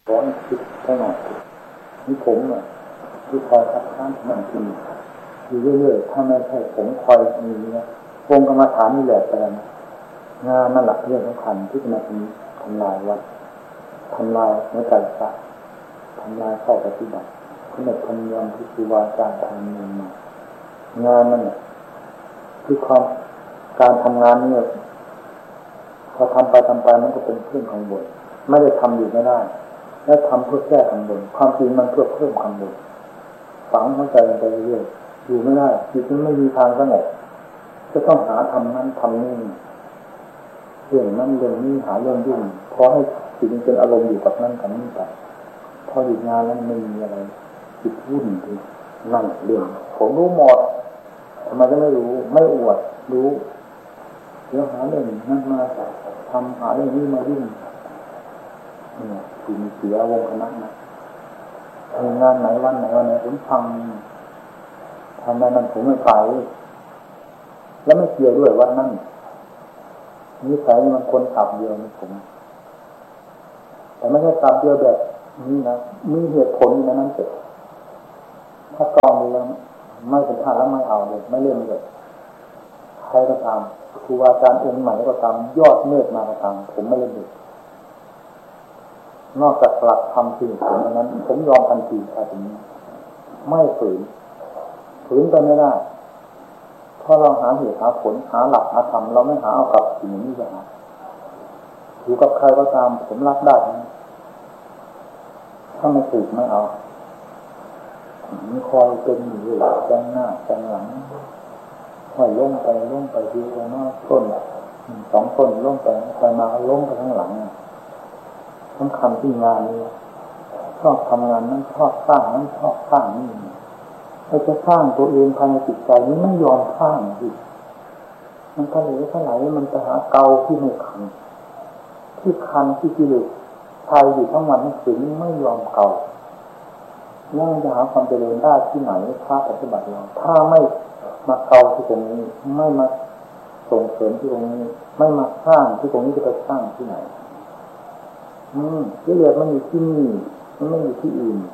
ร้อนคิดแค่ไหนนี่ผมอ่ะที่คอยคัดค้านมันทีอยู่เรื่อยๆถ้าไม่ใช่ผมคอยมีนะวงกรรมฐานนี่แหละแต่งานนั่นแหละเรื่องสำคัญที่จะมาทำลายวัดทำลายหัวใจพระทำลายข้อปฏิบัติขนบธรรมเนียมที่ครูบาอาจารย์ทำมางานนั่นแหละคือความการทำงานนี่พอทำไปมันก็เป็นเครื่องข้างบนไม่ได้ทำอยู่ไม่ได้และทำเพื่อแก้ข้างบนความจริงมันเพื่อเพิ่มข้างบนฝังหัวใจไปเรื่อยๆอยู่ไม่ได้จิตมันไม่มีทางสงบจะต้องหาทำนั้นทำนี่เรื่องนั้นเรื่องนี้หาเรื่องยุ่งเพราะให้จิตมันเป็นอารมณ์อยู่กับนั่นกับนี่ไปพอหยุดงานแล้วไม่มีอะไรจิตวุ่นทีนั่นเรื่องผมรู้หมดทำไมจะไม่รู้ไม่อวดรู้เดี๋ยวหาเรื่องนั้นมาทำหาเรื่องนี้มายุ่งคือมีเสียวงคณะนะงานไหนวันไหนผมฟังทำอะไรนั้นผมไม่ไปแล้วไม่เกี่ยวด้วยวันนั้นนิสัยมันคนขับเดียวนี่ผมแต่ไม่ใช่ขับเดียวแบบนี้นะมีเหตุผลในนั้นเสร็จถ้ากองดูแล้วไม่เป็นท่าแล้วไม่เอาเลยไม่เล่นเลยใครก็ตามครูอาจารย์องค์ใหม่ก็ตามยอดเมฆมาก็ตามผมไม่เล่นเลยนอกจากหลักธรรมสิ่งผมนั้นผมยอมทันทีถ้าถึงไม่ฝืนไปไม่ได้เพราะเราหาเหตุหาผลหาหลักหาธรรมเราไม่หาเอากับสิ่งนี้จะหาอยู่กับใครก็ตามผมรับได้ถ้าไม่ถูกไม่เอามันคอยเป็นอยู่แจ้งหน้าแจ้งหลังค่อยล้มไปทีละน้อยต้นสองต้นล้มไปมาล้มไปข้างหลังสำคัญที่งานนี้ชอบทำงานนั้นชอบสร้างนั้นชอบสร้างนี่เราจะสร้างตัวเองภายในจิตใจนี้ไม่ยอมสร้างสิมันทะเลเท่าไหร่มันจะหาเกาที่ไม่คันที่กิเลสไทยอยู่ทั้งวันทั้งคืนไม่ยอมเกาแล้วมันจะหาความเจริญได้ที่ไหนถ้าปฏิบัติเราถ้าไม่มาเกาที่ตรงนี้ไม่มาส่งเสริมที่ตรงนี้ไม่มาสร้างที่ตรงนี้จะไปสร้างที่ไหนกิเลสมันอยู่ที่นี่มันไม่อยู่ที่อื่น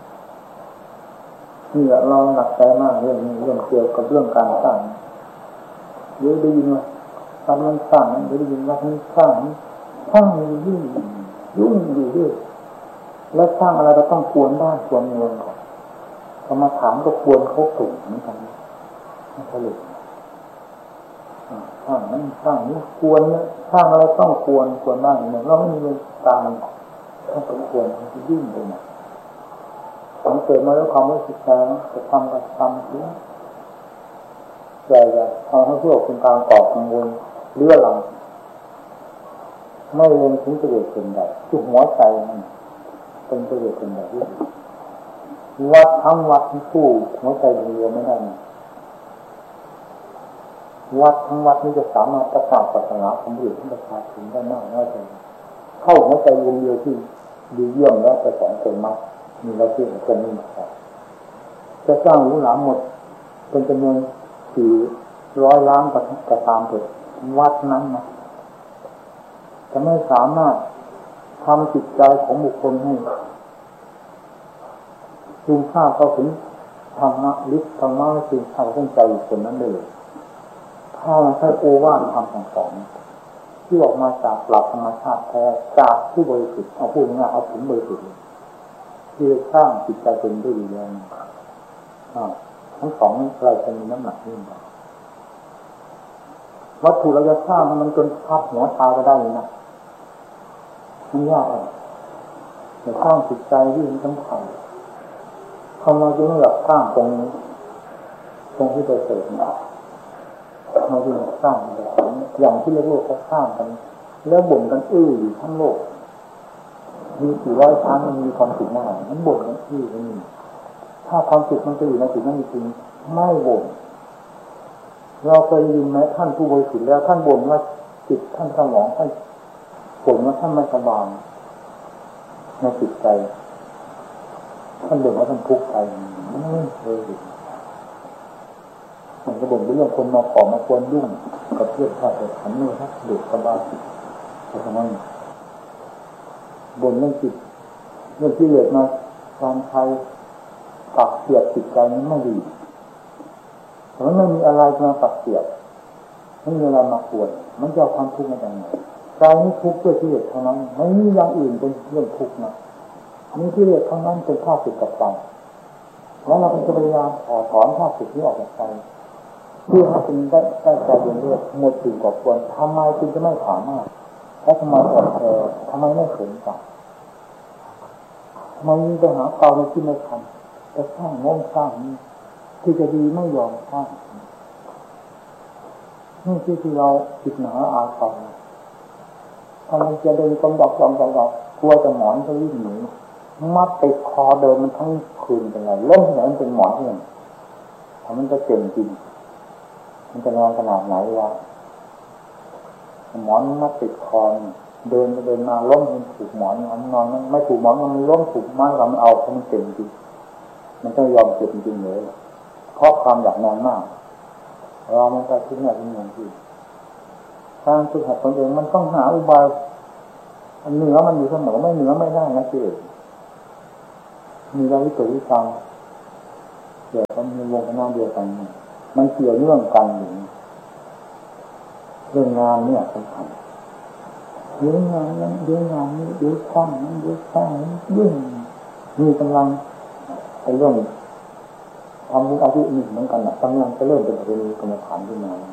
นี่เราหนักใจมากเรื่องนี้เรื่องเกี่ยวกับเรื่องการสร้างเยอะได้ยินว่าทำนั้นสร้างนั้นได้ยินว่านี้สร้างมียุ่งอยู่ด้วยแล้วสร้างอะไรเราต้องควรบ้านควรเมืองกรรมฐานก็ควรเขาสูงเหมือนกันไม่ผลิตสร้างนั้นสร้างนี้ควรเนี่ยสร้างอะไรต้องควรบ้านเมืองเราไม่มีเงินตามต้องสมควรที่ยิ่งเลยนะผมเกิดมาด้วยความรู้สึกแรงจะทำเสียใจจะเอาให้พวกคุณตามก่อกังวลเลื่อนหลังไม่ลงถึงประโยชน์เป็นใดที่หัวใจนั่นเป็นประโยชน์เป็นใดที่วัดทั้งวัดที่สู้หัวใจเดียวไม่ได้นะวัดทั้งวัดนี้จะสามารถประกาศศาสนาของผู้อื่นให้ประชาชนได้มากน้อยเท่าไหร่เข้าหัวใจดวงเดียวที่ดีเยี่ยมแล้วไปสอนคนมากมีเราที่คนนี้มาจะสร้างหรูหราหมดเป็นจำนวน400 ล้านกระตามเถิดวัดนั้นนะจะไม่สามารถทำจิตใจของบุคคลให้ซึมซาบเข้าถึงธรรมะลึกธรรมะซึมซาบเข้าใจคนนั้นได้เลยถ้าเราใช้โอวาทคำสั่งสอนที่ออกมาจากหลักธรรมชาติแท้จากผู้บริสุทธิ์เอาพูดง่ายเอาถึงบริสุทธิ์ที่สร้างจิตใจเป็นด้วยดีแล้วทั้งสองอะไรจะมีน้ำหนักยิ่งกว่าวัตถุเราจะสร้างมันจนทับหัวตายก็ได้เลยนะมันยากแต่สร้างจิตใจที่มันสำคัญคำว่าจะไม่หลับสร้างตรงที่ไปเสริมเราจะสร้างแบบอย่างที่โลกเขาสร้างกันแล้วบ่นกันอยู่ทั้งโลกมี400 ครั้งมันมีความสุขมากมันบ่นกันกันนี่ถ้าความสุขมันจะอยู่ในจิตนั้นจริงไม่บ่นเราเคยยินไหมท่านผู้บริสุทธิ์แล้วท่านบ่นว่าจิตท่านสมองท่านบ่นว่าท่านไม่สบายในจิตใจท่านบ่นว่าท่านทุกข์ใจไม่เคยมันก็บ่นเรื่องคนมาขอมาควรยุ่งกับเพื่อนชาติขันนี่ครับเด็กสบายเพราะฉะนั้นบ่นเรื่องจิตเรื่องที่เหลือมาการใช้ปักเสียบจิตใจนี้ไม่ดีเพราะไม่มีอะไรมาปักเสียบไม่มีอะไรมาปวดมันจะเอาความทุกข์มาจากไหนใจนี้ทุกข์ด้วยที่เหลือเท่านั้นไม่มีอย่างอื่นเป็นเรื่องทุกข์นะมีที่เหลือเท่านั้นเป็นข้าศึกกับใจแล้วเราจะพยายามถอนข้าศึกนี้ออกจากใจเพื่อให้เป็นได้ใจเย็นเลือดหมดสิ่งก่อควรทำไมจึงจะไม่สามารถและทำไมอ่อนแอทำไมไม่สนใจทำไมยิ่งไปหาเตาในที่ไม่ทันจะสร้างโง่สร้างนี้ที่จะดีไม่ยอมสร้างนี่ที่เราจิตหนาอาภัยทำไมจะเดินกำดักกลัวจะหมอนจะวิ่งหนีมัดติดคอเดินมันทั้งคืนเป็นไรเล่นที่ไหนมันเป็นหมอนที่ไหนถ้ามันจะเจ็บจริงมันจะนอนขนาดไหนวะหมอนมัดติดคอเดินมาล้มมันถูกหมอนนอนไม่ถูกหมอนมันล้มถูกไม้เราไม่เอาเพราะมันเจ็บจริงมันต้องยอมเจ็บจริงเลยเพราะความอยากนอนมากเรามันก็ทิ้งอะไรทิ้งเงินที่ทางสุดหัดตนเองมันต้องหาอุบายเหนือมันอยู่เสมอไม่เหนือไม่ได้นะเจ๊มีเราวิตกวิจารณ์เดี๋ยวก็มีวงคณะเดียวกันมันเกี่ยวเรื่องกันอยู่เรื่องงานเนี่ยสำคัญเรื่องงานนั้นเรื่องงานนี้เรื่องช่างนั้นเรื่องช่างนี้ยุ่งมีกำลังไอ้เรื่องทำบุญอายุหนึ่งเหมือนกันนะกำลังจะเริ่มเป็นประเด็นกรรมฐานขึ้นมา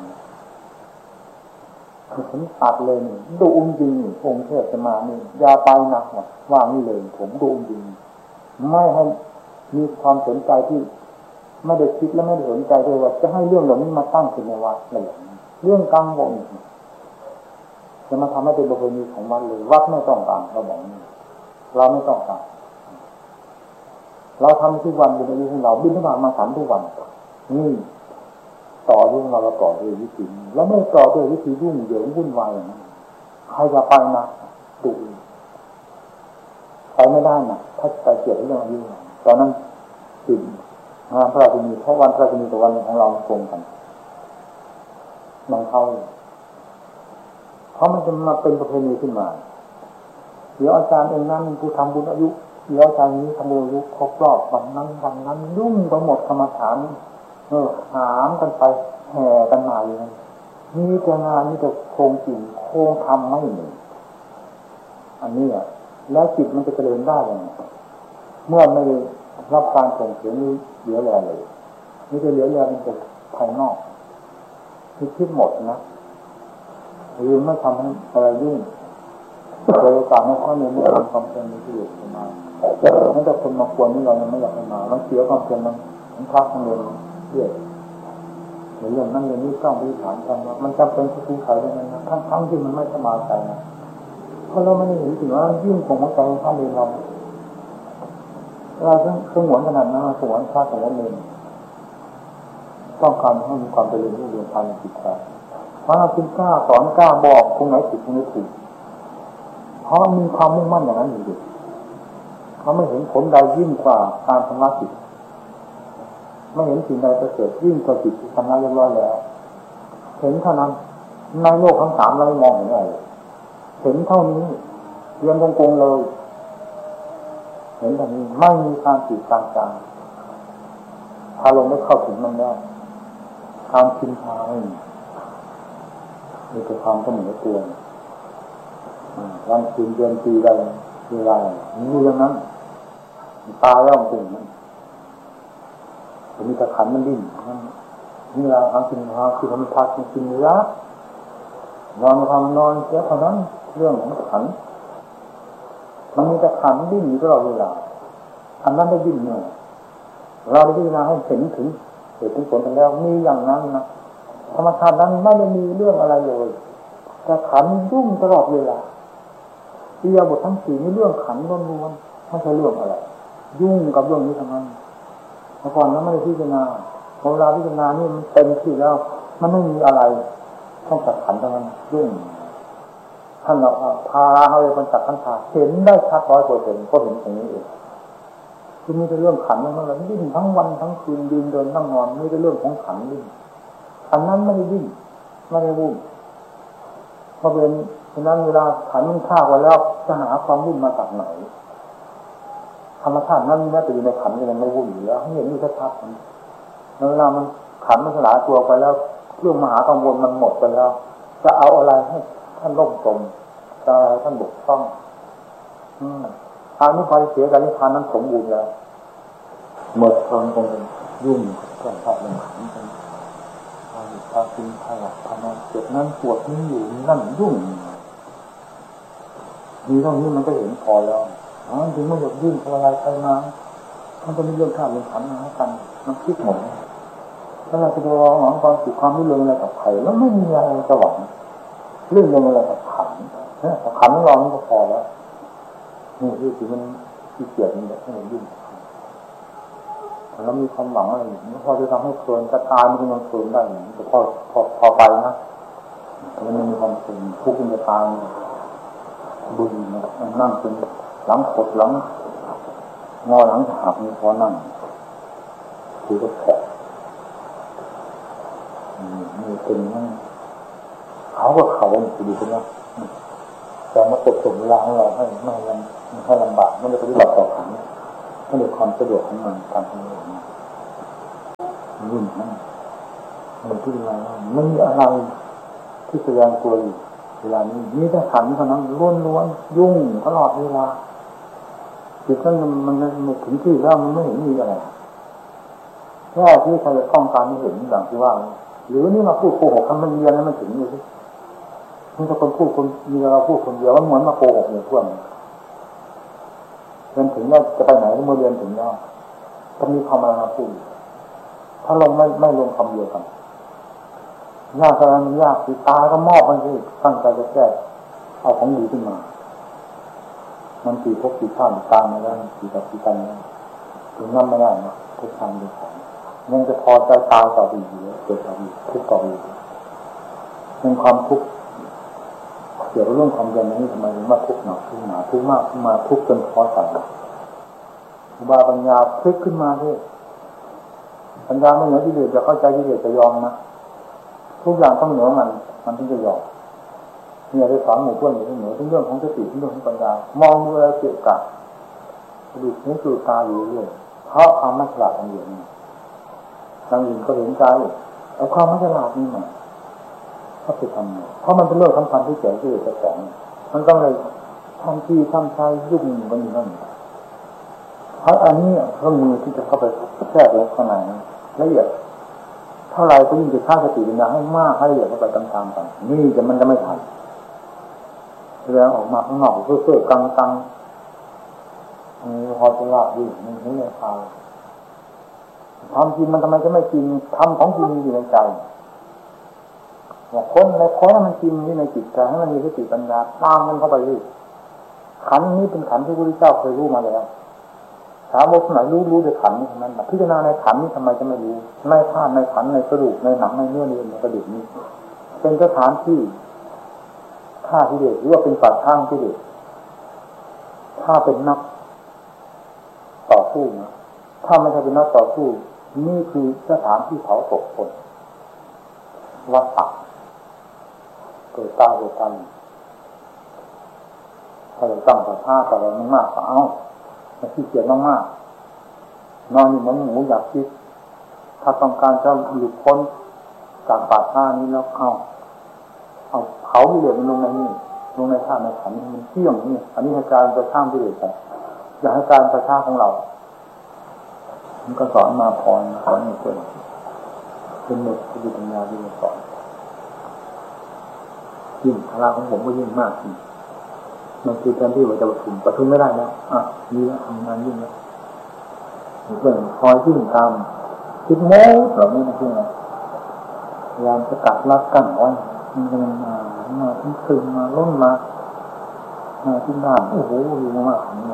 คือผมตัดเลยนี่ดูอุ้มจริงนี่องค์เทพจะมานี่ยาไปหนักว่านี่เลยผมดูอุ้มจริงไม่ให้มีความสนใจที่ไม่ได้คิดและไม่ได้สนใจเลยว่าจะให้เรื่องเหล่านี้มาตั้งขึ้นในวัดอะไรอย่างนี้เรื่องกังวลจะมาทำให้เป็นประเพณีของวัดเลยวัดไม่ต้องการเราบอกนี่เราไม่ต้องการเราทำทุกวันเป็นอายุของเราบิณฑบาตมาฉันทุกวันนี่ต่อเรื่องเราต่อด้วยวิธีแล้วไม่ต่อด้วยวิธียุ่งเหยิงวุ่นวายอย่างนั้นใครจะไปนะดูไปไม่ได้นะถ้าไปเกี่ยวกับเรื่องอายุตอนนั้นติดงานพระราชนีเพราะวันพระราชนีกับวันของเราตรงกันมันเข้าเพราะมันจะมาเป็นประเพณีขึ้นมาเดี๋ยวอาจารย์เองนั้นผู้ทำบุญอายุเดี๋ยวอาจารย์นี้ทำบุญอายุครบรอบวันนั้นยุ่งไปหมดกรรมฐานหามกันไปแห่กันมาอย่างนั้นมีแต่งานมีแต่โครงจริงโครงทำไม่มีอันนี้อ่ะแล้วจิตมันจะเจริญได้ยังไงเมื่อไม่รับการส่งเสริมนี้เหลือแลเลยนี่จะเหลือแลเป็นแต่ภายนอกที่คิดหมดนะหรือไม่ทำให้อะไรยุ่งโดยโอกาสไม่ค่อยมีความเป็นที่อยู่ขึ้นมานั่นแต่คนมาควรนี่เรายังไม่อยากให้มามันเสียความเป็นมันพักมันเลยเรื่อยเรื่องนั้นเรื่องนี้ต้องวิถามกันว่ามันจำเป็นที่คุณขายยังไงนะทั้งที่มันไม่สบายใจนะเพราะเราไม่ได้เห็นถึงว่ายิ่งของหัวใจของท่านเองเราสงวนขนาดนั้นสงวนพระสงวนเองต้องการให้มีความเจริญรุ่งเรืองภายในจิตใจเพราะเราจึงกล้าสอนกล้าบอกตรงไหนผิดตรงไหนถูกเพราะมีความมุ่งมั่นอย่างนั้นอยู่เขาไม่เห็นผลใดยิ่งกว่าการทำลายจิตไม่เห็นสิ่งใดประเสริฐยิ่งกว่าจิตที่ทำลายเรียบร้อยแล้วเห็นเท่านั้นในโลกทั้งสามเราไม่มองเห็นอะไรเห็นเท่านี้เรียนกงเลยเห็นแบบนี้ไม่มีการจิตการจางถ้าลงไม่เข้าถึงมันแล้วการชินชาไม่มีแต่ความเสมอตัววันคืนเดือนปีใดเวลามีเรื่องนั้นตายแล้วจริงมันมีแต่ขันมันดิ้นนี่เราทำกินข้าวคือทำพักกินเนื้อนอนทำนอนเสียเท่านั้นเรื่องของขันมันมีแต่ขันดิ้นอยู่ตลอดเวลาอันนั้นได้ดิ้นเนี่ยเราได้พิจารณาให้เห็นถึงเหตุผลกันแล้วมีอย่างนั้นนะธรรมชาตินั้นไม่ได้มีเรื่องอะไรเลยแต่ขันยุ่งตลอดเวลาอิริยาบถทั้งสี่มีเรื่องขันล้วนๆไม่ใช่เรื่องอะไรยุ่งกับเรื่องนี้ทั้งนั้นเมื่อก่อนนั้นไม่ได้พิจารณาเวลาพิจารณานี่มันเต็มที่แล้วมันไม่มีอะไรต้องจัดขันทั้งนั้นยุ่งท่านเราพาเขาไปบรรจักขันธ์เห็นได้ชัด100%ก็เห็นตรงนี้เองคือมีแต่เรื่องขันทั้งนั้นดิ้นทั้งวันทั้งคืนยืนเดินนั่งนอนมีแต่เรื่องของขันดิ้นอันนั้นไม่ได้ดิ้นไม่ได้วุ่นเพราะเป็นฉะนั้นเวลาขันมันฆ่าไว้แล้วจะหาความวุ่นมาจากไหนธรรมชาตินั้นแม้แต่อยู่ในขันก็ยังไม่วุ่นอยู่แล้วให้เห็นนี่ชัดๆเวลามันขันมันสลายตัวไปแล้วเรื่องมหากังวลมันหมดไปแล้วจะเอาอะไรให้ท่านล่มจมจะอะไรท่านบกพร่องทางนี้พอเสียการนิพพานนั้นสมบูรณ์แล้วหมดความกังวลยุ่งกับการเรื่องขันกันพากินพาหลับพานอนเจ็บนั้นปวดนี้อยู่นั่นยุ่งมีเท่านี้มันก็เห็นพอแล้วถึงไม่อยากยื่นอะไรไปมามันก็มีเรื่องข้ามเรื่องขันมากันมันคิดหมดถ้าเราจะรอหวังความสุขความรุ่งเรืองอะไรกับใครแล้วไม่มีอะไรจะหวังเรื่องอะไรกับขันแต่ขันเรานี่ก็พอแล้วนี่คือที่มันที่เกียดมันแบบให้เรายุ่งแล้วมีความหวังอะไรอย่างนี้พอจะทำให้เพลินจะตายมันก็ยังเพลินได้แต่พอไปนะมันมีความเพลินทุกข์มันจะตายบุญมันนั่งเป็นหลังขดหลังงอหลังหักนี่พอนั่งคือก็แผลนี่เป็นนั่งเขาก็เขาคือดีขึ้นนะแต่มาตกส่งเวลาของเราให้ไม่ลำบากไม่ได้ปฏิบัติต่อขันไม่ได้ความสะดวกของมันการทำงานยุ่งนะมันที่อะไรไม่มีอะไรที่แสดงตัวอยู่เวลานี้มีแต่ขันเท่านั้นล้วนๆยุ่งตลอดเวลาจิตมันถึงที่แล้วมันไม่เห็นมีอะไรแค่ที่ใครจะต้องการไม่เห็นอย่างที่ว่าหรือนี่มาพูดโกหกทำมันมีอะไรมันถึงอยู่ที่มันจะคนพูดคนมีเราพูดคนเดียวมันเหมือนมาโกหกอย่างเพื่อนเรียนถึงว่าจะไปไหนเมื่อเรียนถึงแล้วต้องมีคำอะไรมาพูดถ้าลงไม่ลงคำเดียวกันยากอะไรมันยากสิตายก็มอบมันสิตั้งใจจะแก้เอาของดีขึ้นมามันตีพกตีข้ามตามมาแล้วตีกับตีกันแล้วถึงนั่นไม่ได้นะทุกทางดีของยังจะพอใจตายต่อไปอยู่เกิดต่อไปทุกต่อไปเป็นความทุกข์เกี่ยวกับเรื่องความเย็นนี้ทำไมถึงมาทุกข์หนักทุกข์หนาทุกข์มากมาทุกข์จนพอสั่งอุบาปัญญาพลิกขึ้นมาที่ปัญญาไม่เหนือที่เดือดจะเข้าใจที่เดือดจะยอมนะทุกอย่างต้องเหนือมันถึงจะยอมเนี่ยได้สอนหมู่เพื่อนอยู่ที่เหนือทั้งเรื่องของสติทั้งเรื่องของปัญญามองดูอะไรเกี่ยวกับดูนี้คือตาอยู่เรื่อยเพราะความไม่ฉลาดของอยู่นี่ทางอื่นก็เห็นใจเอาความไม่ฉลาดนี่มาเขาไปทำไงเพราะมันเป็นเรื่องสำคัญที่เกี่ยวกับที่จะแสงมันต้องเลยทำที่ทำใจยุ่งกันอยู่นั่นเพราะอันนี้เครื่องมือที่จะเข้าไปแทรกลงข้างในละเอียดเท่าไรก็ยิ่งจะฆ่าสติปัญญาให้มากให้ละเอียดเข้าไปตามๆกันนี่มันจะไม่ทันแสดงออกมาข้างนอกเพื่อๆกังๆพอจะละอยู่นี่เลยพาทำจริงมันทำไมจะไม่จริงทำของจริงอยู่ในใจว่าค้นให้มันจริงที่ในจิตใจให้มันมีสติปัญญาตามมันเข้าไปเลยขันนี้เป็นขันที่พระพุทธเจ้าเคยรู้มาแล้วถามว่าคนไหนรู้ในขันนี้เท่านั้นพิจารณาในขันนี้ทำไมจะไม่รู้ในธาตุในขันในกระดูกในหนังในเนื้อในกระดูกนี้เป็นสถานที่ฆ่าที่เด็ดหรือว่าเป็นป่าช้างที่เด็ดถ้าเป็นนักต่อสู้นะถ้าไม่ใช่เป็นนักต่อสู้นี่คือสถานที่เผาศพคนวัฏฏะเกิดตายเกิดตายถ้าเราตั้งแต่ท่าแต่เรามากๆก็เอาไม่ขี้เกียจมากๆนอนอยู่เหมือนหมูอยากคิดถ้าต้องการจะหลุดพ้นจากป่าท่านี้แล้วเอาเผาที่เหลือมันลงในนี่ลงในท่าในขันมันเที่ยงนี่อันนี้ให้การประท่ามที่เหลือไปอยากให้การประท่าของเรามันก็สอนมาพรให้เพื่อนเป็นหนึ่งที่ดีปัญญาที่สอนยิ่งพลังของผมก็ยิ่งมากขึ้นมันคือแทนที่ว่าจะประทุมไม่ได้แล้วนี่แล้วทำงานยิ่งแล้วเพื่อนคอยยิ่งตามคิดโม้แบบนี้นะเพื่อนพยายามจะกัดรัดกั้นไว้มันมาที่ซึมมาล้นมาที่หน้าโอ้โหดีมากๆอย่างนี้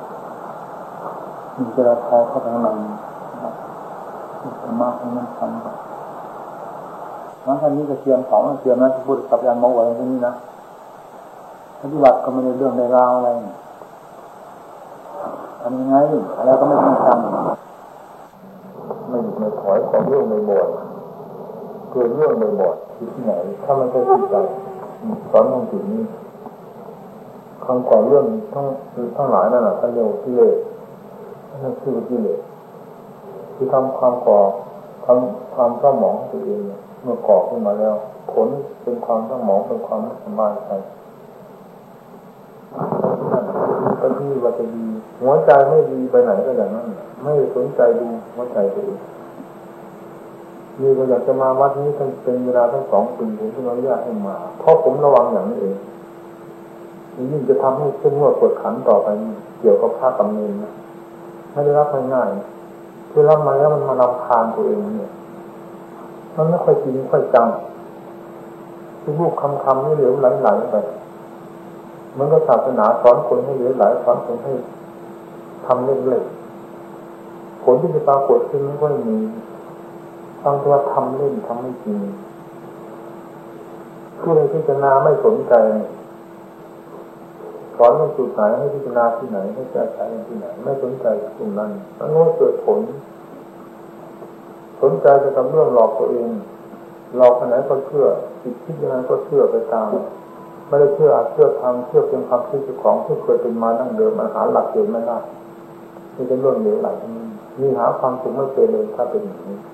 มันจะระทายเข้าไปข้างในธรรมะของมันทำนั้นท่านนี้จะเทียมสองเทียมนะที่พูดกับยานมองไว้ตรงนี้นะปฏิบัติก็ไม่ได้เรื่องในราวอะไรทำยังไงอะไรก็ไม่ต้องทำไม่หยุดไม่ถอยของเรื่องไม่หมดเกิดเรื่องไม่หมดที่ไหนถ้ามันจะติดใจสอนตรงจุดนี้คำก่อนเรื่องทั้งหลายนั่นแหละท่านเรียกที่เลสนั่นคือกิเลสคือทำความก่อทำความเศร้าหมองตัวเองเมื่อก่อขึ้นมาแล้วผลเป็นความเศร้าหมองเป็นความไม่สบายใจก็ที่ว่าจะดีหัวใจไม่ดีไปไหนก็อย่างนั้นไม่สนใจดูหัวใจตัวเองนี่ก็อยากจะมาวัดนี้ตั้งเป็นเวลาตั้ง2 ปีผมที่อนุญาตให้มาเพราะผมระวังอย่างนี้เองยิ่งจะทำให้เข้มงวดกวดขันต่อไปเกี่ยวกับพระกำเนิดนะไม่ได้รับง่ายๆคือรับมาแล้วมันมารำคาญตัวเองเนี่ยมันไม่ค่อยจริงค่อยจังคือรูปคำนี่เหลวไหลไปมันก็ศาสนาสอนคนให้เหลวไหลสอนคนให้ทำเล่นๆผลที่จะปรากฏขึ้นไม่ค่อยมีบางตัวทำเล่นทำไม่จริงคือในพิจารณาไม่สนใจสอนในจุดไหนให้พิจารณาที่ไหนให้แก้ไขที่ไหนไม่สนใจตรงนั้นมันก็เกิดผลสนใจจะทำเรื่องหลอกตัวเองหลอกคนไหนก็เชื่อจิตคิดยังไงก็เชื่อไปตามไม่ได้เชื่อทางเชื่อเป็นความคิดของที่เคยเป็นมาตั้งเดิมมันหาหลักเกณฑ์ไม่ได้นี่เป็นเรื่องเหลวไหลนี่หาความสุขไม่เจอเลยถ้าเป็นอย่างนี้